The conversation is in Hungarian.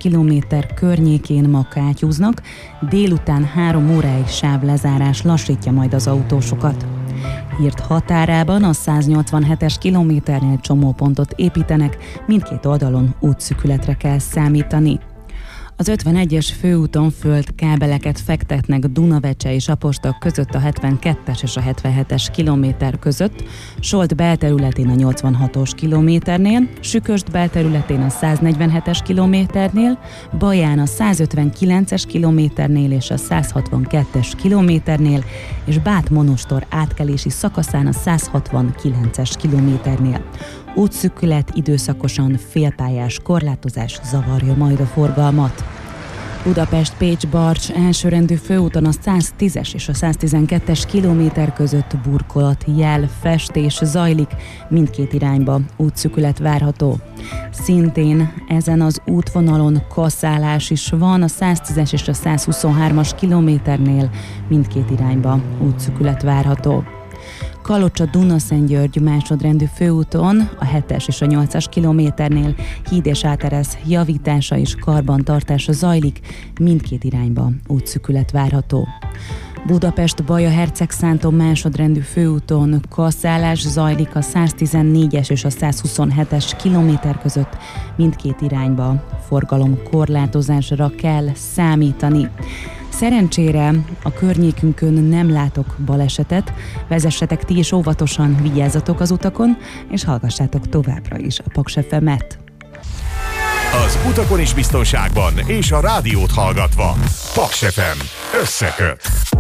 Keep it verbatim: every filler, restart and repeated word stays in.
kilométer környékén ma kátyúznak, délután három óráig sávlezárás lassítja majd az autósokat. Hírt határában a száznyolcvanhetes kilométernél csomópontot építenek, mindkét oldalon útszűkületre kell számítani. Az ötvenegyes főúton földkábeleket fektetnek Dunavecse és Apostok között a hetvenkettes és a hetvenhetes kilométer között, Solt belterületén a nyolcvanhatos kilométernél, Süköst belterületén a száznegyvenhetes kilométernél, Baján a százötvenkilences kilométernél és a százhatvankettes kilométernél, és Bát-Monostor átkelési szakaszán a százhatvankilences kilométernél. Útszűkület, időszakosan félpályás korlátozás zavarja majd a forgalmat. Budapest-Pécs-Barcs elsőrendű főúton a száztízes és a száztizenkettes kilométer között burkolat jel festés zajlik, mindkét irányba útszűkület várható. Szintén ezen az útvonalon kaszálás is van, a száztízes és a százhuszonhármas kilométernél mindkét irányba útszűkület várható. Kalocsa-Dunaszentgyörgy másodrendű főúton a hetes és a nyolcas kilométernél híd és áteresz javítása és karbantartása zajlik, mindkét irányba útszűkület várható. Budapest-Baja-Hercegszánton másodrendű főúton kaszálás zajlik a száztizennégyes és a százhuszonhetes kilométer között, mindkét irányba forgalomkorlátozásra kell számítani. Szerencsére a környékünkön nem látok balesetet, vezessetek ti is óvatosan, vigyázzatok az utakon, és hallgassátok továbbra is a Paks ef emet. Az utakon is biztonságban, és a rádiót hallgatva. Paks ef em összeköt.